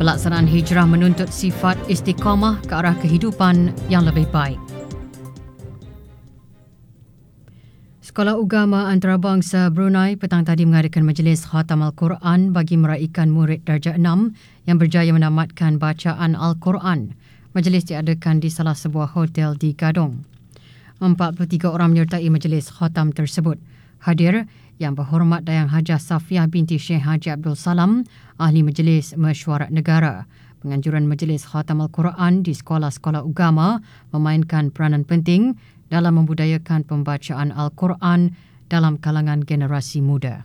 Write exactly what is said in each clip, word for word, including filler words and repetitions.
Pelaksanaan hijrah menuntut sifat istiqamah ke arah kehidupan yang lebih baik. Sekolah Ugama Antarabangsa Brunei petang tadi mengadakan majlis khatam Al-Quran bagi meraikan murid darjah enam yang berjaya menamatkan bacaan Al-Quran. Majlis diadakan di salah sebuah hotel di Gadong. empat puluh tiga orang menyertai majlis khatam tersebut. Hadir Yang Berhormat Dayang Hajah Safiah binti Syekh Haji Abdul Salam, Ahli Majlis Mesyuarat Negara. Penganjuran Majlis Khatam Al-Quran di sekolah-sekolah ugama memainkan peranan penting dalam membudayakan pembacaan Al-Quran dalam kalangan generasi muda.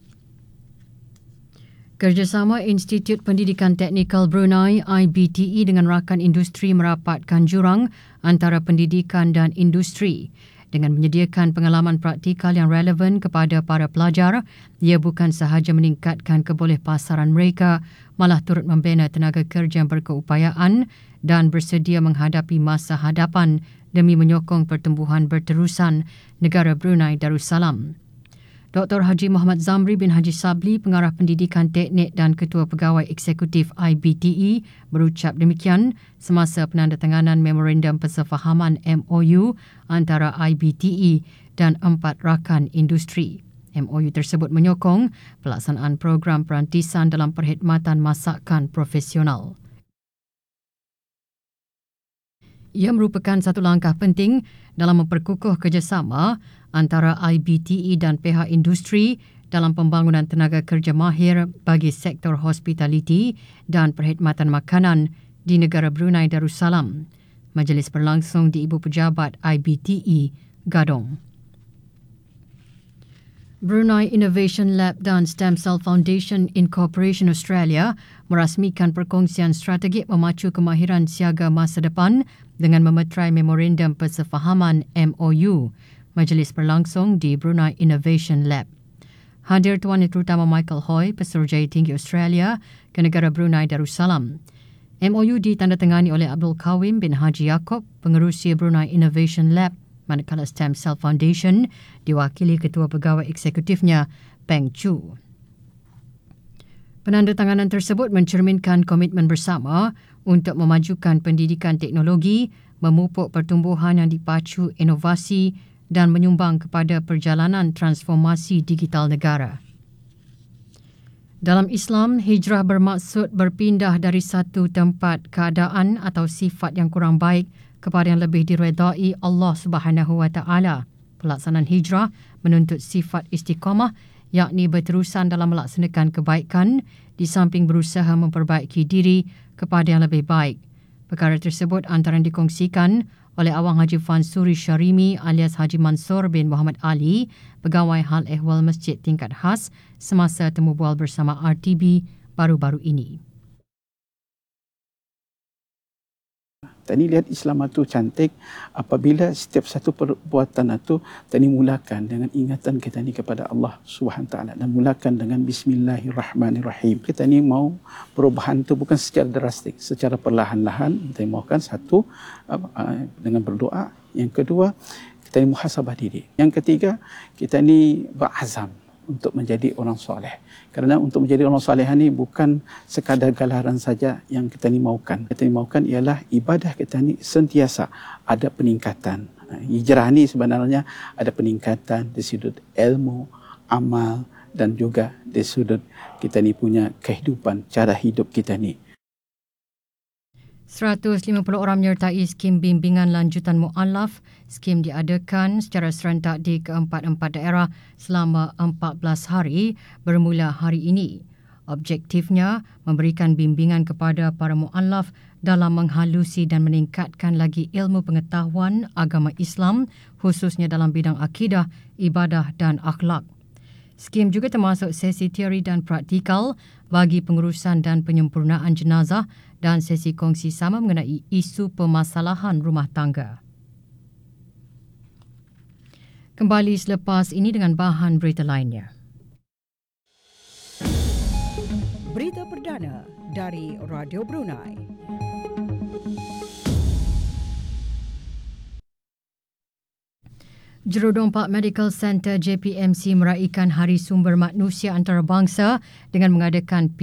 Kerjasama Institut Pendidikan Teknikal Brunei I B T E dengan rakan industri merapatkan jurang antara pendidikan dan industri. Dengan menyediakan pengalaman praktikal yang relevan kepada para pelajar, ia bukan sahaja meningkatkan kebolehpasaran mereka, malah turut membina tenaga kerja yang berkeupayaan dan bersedia menghadapi masa hadapan demi menyokong pertumbuhan berterusan negara Brunei Darussalam. Doktor Haji Muhammad Zamri bin Haji Sabli, Pengarah Pendidikan Teknik dan Ketua Pegawai Eksekutif I B T E, berucap demikian semasa penandatanganan Memorandum Persefahaman M O U antara I B T E dan empat rakan industri. M O U tersebut menyokong pelaksanaan program perantisan dalam perkhidmatan masakan profesional. Ia merupakan satu langkah penting dalam memperkukuh kerjasama antara I B T E dan pihak industri dalam pembangunan tenaga kerja mahir bagi sektor hospitality dan perkhidmatan makanan di negara Brunei Darussalam. Majlis berlangsung di Ibu Pejabat I B T E, Gadong. Brunei Innovation Lab dan Stem Cell Foundation Incorporation Australia merasmikan perkongsian strategik memacu kemahiran siaga masa depan dengan memeterai Memorandum Persefahaman M O U. Majlis berlangsung di Brunei Innovation Lab. Hadir Tuan Yang Terutama Michael Hoy, Pesuruhjaya Tinggi Australia ke negara Brunei Darussalam. M O U ditandatangani oleh Abdul Kawim bin Haji Yaakob, Pengerusi Brunei Innovation Lab, manakala Stem Cell Foundation diwakili Ketua Pegawai Eksekutifnya, Peng Chu. Penandatanganan tersebut mencerminkan komitmen bersama untuk memajukan pendidikan teknologi, memupuk pertumbuhan yang dipacu inovasi dan menyumbang kepada perjalanan transformasi digital negara. Dalam Islam, hijrah bermaksud berpindah dari satu tempat keadaan atau sifat yang kurang baik kepada yang lebih diredai Allah Subhanahu Wa Taala. Pelaksanaan hijrah menuntut sifat istiqamah, yakni berterusan dalam melaksanakan kebaikan di samping berusaha memperbaiki diri kepada yang lebih baik. Perkara tersebut antara dikongsikan oleh Awang Haji Fansuri Syarimi alias Haji Mansur bin Muhammad Ali, Pegawai Hal Ehwal Masjid Tingkat Khas semasa temu bual bersama R T B baru-baru ini. Tani lihat Islam itu cantik apabila setiap satu perbuatan itu tani mulakan dengan ingatan kita ni kepada Allah Subhanahu Taala dan mulakan dengan Bismillahirrahmanirrahim. Kita ni mau perubahan itu bukan secara drastik, secara perlahan-lahan. Kita mahukan satu dengan berdoa. Yang kedua, kita ni muhasabah diri. Yang ketiga, kita ni berazam untuk menjadi orang soleh. Kerana untuk menjadi orang soleh ini bukan sekadar galaran saja yang kita ni mahukan. Kita ni mahukan ialah ibadah kita ni sentiasa ada peningkatan. Hijrah ni sebenarnya ada peningkatan di sudut ilmu, amal dan juga di sudut kita ni punya kehidupan, cara hidup kita ni. seratus lima puluh orang menyertai skim bimbingan lanjutan mu'alaf. Skim diadakan secara serentak di keempat-empat daerah selama empat belas hari bermula hari ini. Objektifnya memberikan bimbingan kepada para mu'alaf dalam menghalusi dan meningkatkan lagi ilmu pengetahuan agama Islam, khususnya dalam bidang akidah, ibadah dan akhlak. Skim juga termasuk sesi teori dan praktikal bagi pengurusan dan penyempurnaan jenazah dan sesi kongsi sama mengenai isu permasalahan rumah tangga. Kembali selepas ini dengan bahan berita lainnya. Berita perdana dari Radio Brunei. Jurudompak Medical Center J P M C meraihkan Hari Sumber Manusia Antarabangsa dengan mengadakan